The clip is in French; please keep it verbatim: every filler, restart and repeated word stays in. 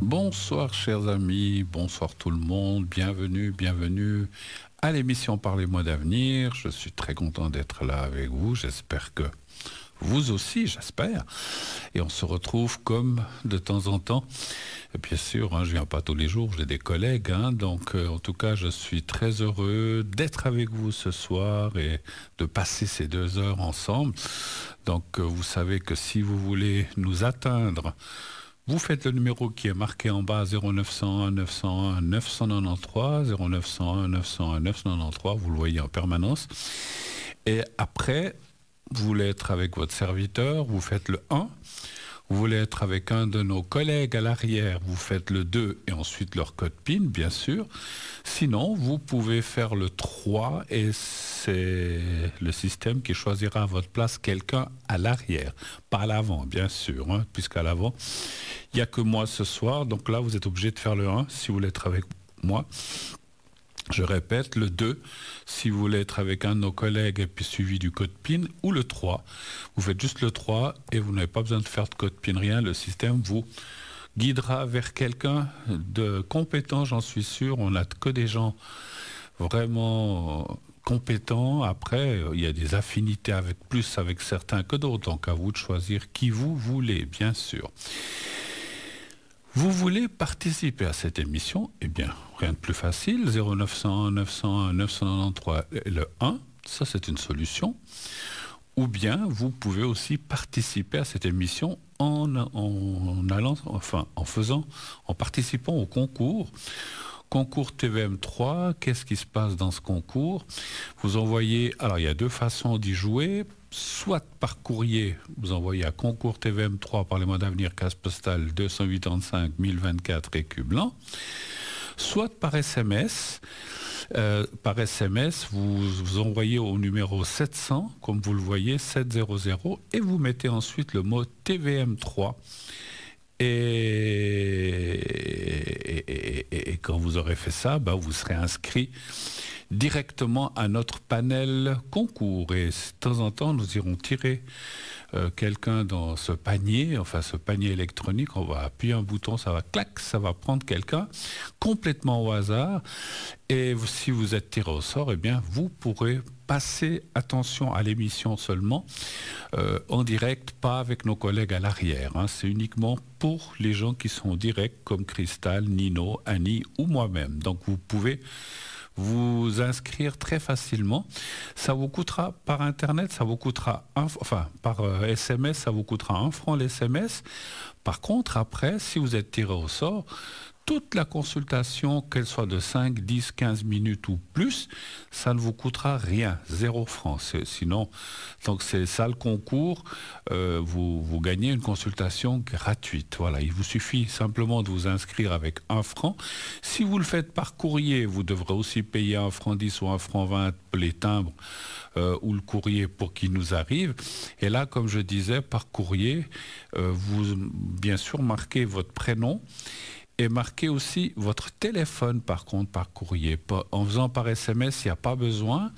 Bonsoir chers amis, bonsoir tout le monde, bienvenue, bienvenue à l'émission Parlez-moi d'avenir. Je suis très content d'être là avec vous, j'espère que vous aussi, j'espère. Et on se retrouve comme de temps en temps. Et bien sûr, hein, je ne viens pas tous les jours, j'ai des collègues. Hein, donc euh, en tout cas, je suis très heureux d'être avec vous ce soir et de passer ces deux heures ensemble. Donc euh, vous savez que si vous voulez nous atteindre, vous faites le numéro qui est marqué en bas zéro neuf cent un neuf cent un neuf cent quatre-vingt-treize, zéro neuf cent un neuf cent un neuf cent quatre-vingt-treize, vous le voyez en permanence. Et après, vous voulez être avec votre serviteur, vous faites le un. Vous voulez être avec un de nos collègues à l'arrière, vous faites le deux et ensuite leur code PIN, bien sûr. Sinon, vous pouvez faire le trois et c'est le système qui choisira à votre place quelqu'un à l'arrière, pas à l'avant, bien sûr, hein, puisqu'à l'avant, il n'y a que moi ce soir. Donc là, vous êtes obligé de faire le un si vous voulez être avec moi. Je répète, le deux, si vous voulez être avec un de nos collègues et puis suivi du code PIN, ou le trois. Vous faites juste le trois et vous n'avez pas besoin de faire de code PIN, rien. Le système vous guidera vers quelqu'un de compétent, j'en suis sûr. On n'a que des gens vraiment compétents. Après, il y a des affinités avec plus avec certains que d'autres. Donc à vous de choisir qui vous voulez, bien sûr. Vous voulez participer à cette émission? Eh bien, rien de plus facile, zéro neuf cent un neuf cent un neuf cent quatre-vingt-treize, le un, ça c'est une solution. Ou bien, vous pouvez aussi participer à cette émission en, en allant, enfin, en faisant, en participant au concours. Concours T V M trois, qu'est-ce qui se passe dans ce concours? Vous envoyez, alors il y a deux façons d'y jouer, soit par courrier, vous envoyez à Concours T V M trois, Parlez-moi d'avenir, case postale deux cent quatre-vingt-quinze mille vingt-quatre écus blancs, soit par S M S. Euh, par S M S, vous, vous envoyez au numéro sept cents, comme vous le voyez, sept cents, et vous mettez ensuite le mot T V M trois. Et, et, et, et quand vous aurez fait ça, bah, vous serez inscrit directement à notre panel concours. Et de temps en temps, nous irons tirer euh, quelqu'un dans ce panier, enfin ce panier électronique. On va appuyer un bouton, ça va clac, ça va prendre quelqu'un complètement au hasard. Et si vous êtes tiré au sort, eh bien, vous pourrez passer, attention à l'émission seulement, euh, en direct, pas avec nos collègues à l'arrière. Hein. C'est uniquement pour les gens qui sont directs, comme Cristal, Nino, Annie ou moi-même. Donc vous pouvez vous inscrire très facilement. Ça vous coûtera par Internet, ça vous coûtera, un, enfin par euh, S M S, ça vous coûtera un franc l'S M S. Par contre, après, si vous êtes tiré au sort, toute la consultation, qu'elle soit de cinq, dix, quinze minutes ou plus, ça ne vous coûtera rien, zéro franc. C'est, sinon, donc c'est ça le concours, euh, vous, vous gagnez une consultation gratuite. Voilà, il vous suffit simplement de vous inscrire avec un franc. Si vous le faites par courrier, vous devrez aussi payer un franc dix ou un franc vingt pour les timbres euh, ou le courrier pour qu'il nous arrive. Et là, comme je disais, par courrier, euh, vous, bien sûr, marquez votre prénom. Et marquez aussi votre téléphone, par contre, par courrier. En faisant par S M S, il n'y a pas besoin.